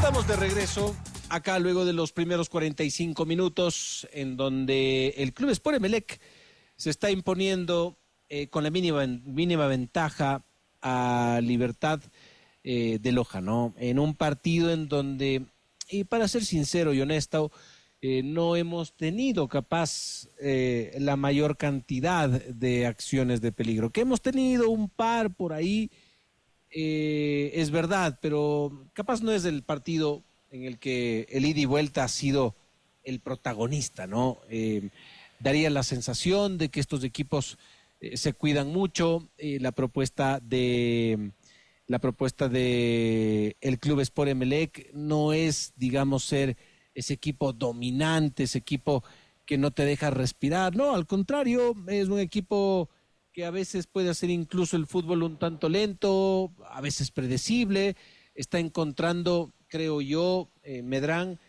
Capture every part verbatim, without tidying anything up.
Estamos de regreso acá luego de los primeros cuarenta y cinco minutos en donde el Club Sport Emelec se está imponiendo eh, con la mínima, mínima ventaja a Libertad eh, de Loja, ¿no? En un partido en donde, y para ser sincero y honesto, eh, no hemos tenido capaz eh, la mayor cantidad de acciones de peligro. Que hemos tenido un par por ahí, eh, es verdad, pero capaz no es el partido en el que el ida y vuelta ha sido el protagonista, ¿no? Eh, daría la sensación de que estos equipos eh, se cuidan mucho. Eh, la propuesta de la propuesta de el Club Sport Emelec no es, digamos, ser ese equipo dominante, ese equipo que no te deja respirar, no, al contrario, es un equipo que a veces puede hacer incluso el fútbol un tanto lento, a veces predecible, está encontrando, creo yo, eh, Medrán,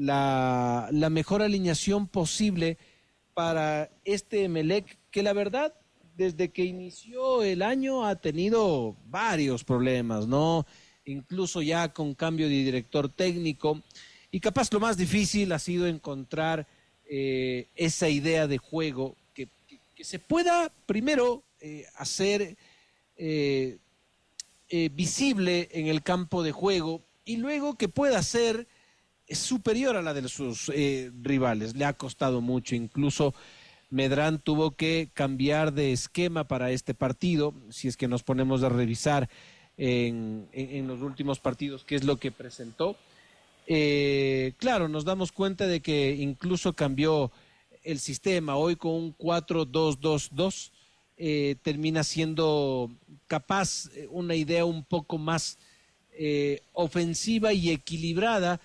la, la mejor alineación posible para este Emelec, que la verdad, desde que inició el año ha tenido varios problemas, ¿no? Incluso ya con cambio de director técnico, y capaz lo más difícil ha sido encontrar eh, esa idea de juego que, que, que se pueda primero eh, hacer eh, eh, visible en el campo de juego y luego que pueda ser superior a la de sus eh, rivales. Le ha costado mucho, incluso Medrán tuvo que cambiar de esquema para este partido, si es que nos ponemos a revisar en, en, en los últimos partidos qué es lo que presentó. Eh, claro, nos damos cuenta de que incluso cambió el sistema, hoy con un cuatro dos dos dos eh, termina siendo capaz eh, una idea un poco más eh, ofensiva y equilibrada,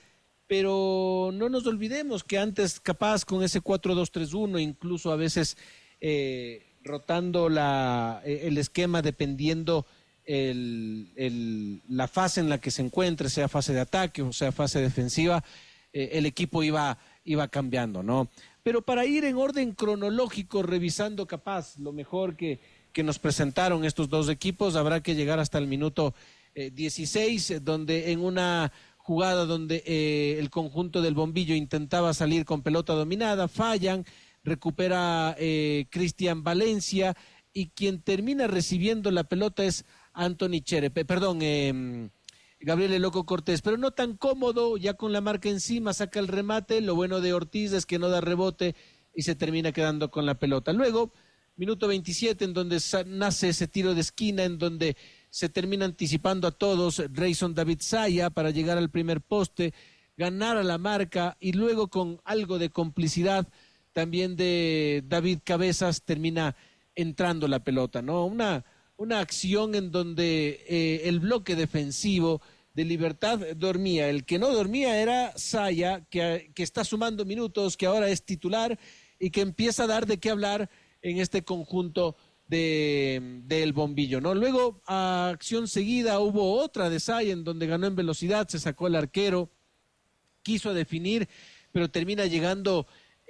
pero no nos olvidemos que antes capaz con ese cuatro dos tres uno, incluso a veces eh, rotando la, el esquema dependiendo El, el, la fase en la que se encuentre, sea fase de ataque o sea fase defensiva, eh, el equipo iba, iba cambiando, ¿no? Pero para ir en orden cronológico, revisando capaz lo mejor que, que nos presentaron estos dos equipos, habrá que llegar hasta el minuto eh, dieciséis, donde en una jugada donde eh, el conjunto del Bombillo intentaba salir con pelota dominada, fallan, recupera eh, Cristian Valencia, y quien termina recibiendo la pelota es Anthony Cherepe, perdón, eh, Gabriel El Loco Cortés, pero no tan cómodo, ya con la marca encima, saca el remate. Lo bueno de Ortiz es que no da rebote y se termina quedando con la pelota. Luego, minuto veintisiete, en donde nace ese tiro de esquina, en donde se termina anticipando a todos Rayson David Saya para llegar al primer poste, ganar a la marca, y luego con algo de complicidad también de David Cabezas termina entrando la pelota, ¿no? Una, una acción en donde eh, el bloque defensivo de Libertad dormía. El que no dormía era Saya, que, que está sumando minutos, que ahora es titular y que empieza a dar de qué hablar en este conjunto de del Bombillo, ¿no? Luego, a acción seguida, hubo otra de Saya en donde ganó en velocidad, se sacó el arquero, quiso definir, pero termina llegando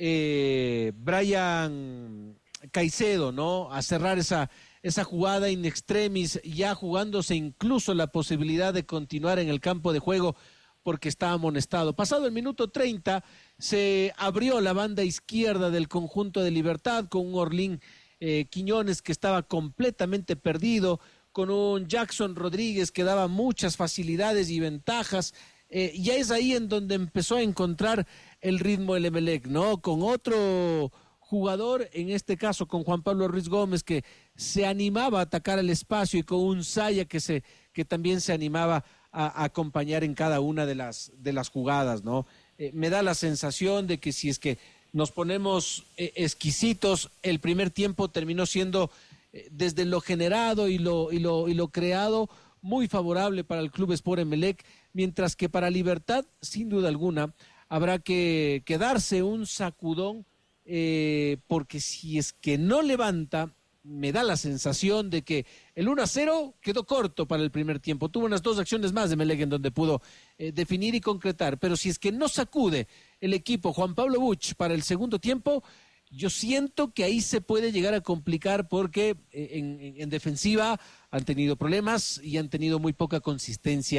eh, Brian Caicedo, ¿no? A cerrar esa, esa jugada in extremis, ya jugándose incluso la posibilidad de continuar en el campo de juego porque estaba amonestado. Pasado el minuto treinta, se abrió la banda izquierda del conjunto de Libertad con un Orlín eh, Quiñones que estaba completamente perdido, con un Jackson Rodríguez que daba muchas facilidades y ventajas. Eh, ya es ahí en donde empezó a encontrar el ritmo el Emelec, ¿no? Con otro jugador, en este caso con Juan Pablo Ruiz Gómez, que se animaba a atacar el espacio, y con un Saya que se que también se animaba a, a acompañar en cada una de las de las jugadas, ¿no? Eh, me da la sensación de que si es que nos ponemos eh, exquisitos, el primer tiempo terminó siendo eh, desde lo generado y lo y lo y lo creado muy favorable para el Club Sport Emelec, mientras que para Libertad, sin duda alguna, habrá que, que darse un sacudón. Eh, porque si es que no levanta, me da la sensación de que el uno a cero quedó corto para el primer tiempo. Tuvo unas dos acciones más de Emelec en donde pudo eh, definir y concretar, pero si es que no sacude el equipo Juan Pablo Buch para el segundo tiempo, yo siento que ahí se puede llegar a complicar, porque eh, en, en, en defensiva han tenido problemas y han tenido muy poca consistencia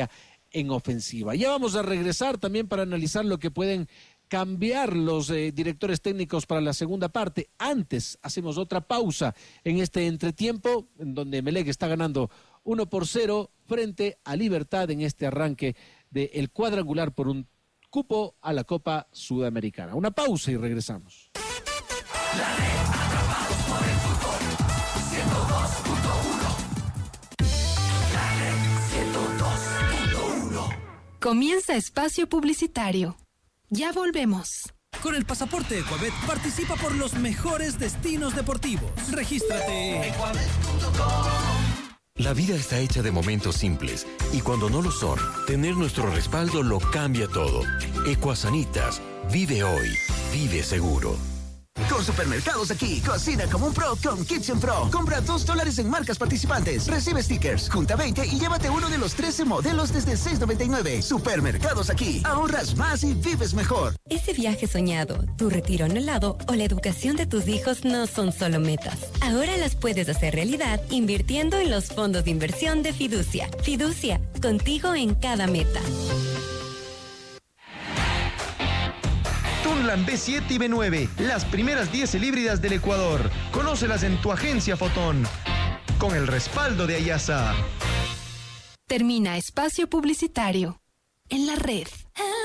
en ofensiva. Ya vamos a regresar también para analizar lo que pueden cambiar los eh, directores técnicos para la segunda parte. Antes hacemos otra pausa en este entretiempo, en donde Emelec está ganando uno por cero frente a Libertad en este arranque del cuadrangular por un cupo a la Copa Sudamericana. Una pausa y regresamos. La red, atrapados por el fútbol, ciento dos punto uno. La red, ciento dos punto uno. Comienza espacio publicitario. Ya volvemos. Con el pasaporte Ecuabet participa por los mejores destinos deportivos. Regístrate. ecuabet punto com. La vida está hecha de momentos simples y cuando no lo son, tener nuestro respaldo lo cambia todo. Ecuasanitas, vive hoy, vive seguro. Con Supermercados Aquí, cocina como un pro con Kitchen Pro. Compra dos dólares en marcas participantes, recibe stickers, junta veinte y llévate uno de los trece modelos desde seis noventa y nueve. Supermercados Aquí, ahorras más y vives mejor. Ese viaje soñado, tu retiro anhelado o la educación de tus hijos no son solo metas. Ahora las puedes hacer realidad invirtiendo en los fondos de inversión de Fiducia. Fiducia, contigo en cada meta. Tunlan B siete y B nueve, las primeras diésel híbridas del Ecuador. Conócelas en tu agencia Fotón. Con el respaldo de Ayasa. Termina espacio publicitario en la red.